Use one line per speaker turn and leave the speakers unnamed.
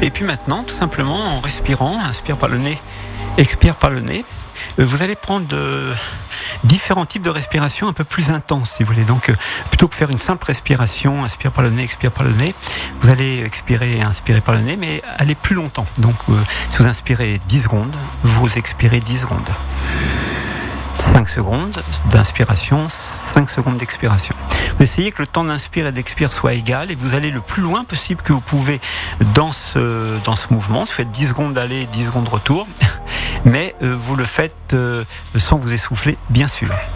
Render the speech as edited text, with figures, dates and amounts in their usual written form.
Et puis maintenant, tout simplement, en respirant, inspire par le nez, expire par le nez, vous allez prendre différents types de respiration un peu plus intenses, si vous voulez. Donc, plutôt que faire une simple respiration, inspire par le nez, expire par le nez, vous allez expirer et inspirer par le nez, mais aller plus longtemps. Donc, si vous inspirez 10 secondes, vous expirez 10 secondes. 5 secondes d'inspiration, 5 secondes d'expiration. Vous essayez que le temps d'inspire et d'expire soit égal et vous allez le plus loin possible que vous pouvez dans ce mouvement. Vous faites 10 secondes d'aller, 10 secondes de retour, mais vous le faites sans vous essouffler, bien sûr.